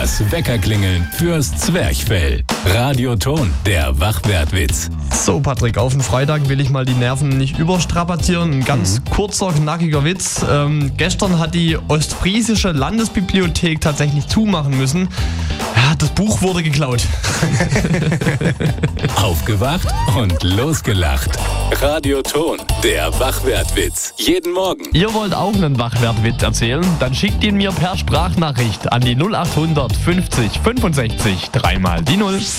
Das Weckerklingeln fürs Zwerchfell. Radioton, der Wachwertwitz. So, Patrick, auf den Freitag will ich mal die Nerven nicht überstrapazieren. Ein ganz kurzer, knackiger Witz. Gestern hat die Ostfriesische Landesbibliothek tatsächlich zumachen müssen. Ja, das Buch wurde geklaut. Aufgewacht und losgelacht. Radioton, der Wachwertwitz. Jeden Morgen. Ihr wollt auch einen Wachwertwitz erzählen? Dann schickt ihn mir per Sprachnachricht an die 0800 50 65 3 mal die 0.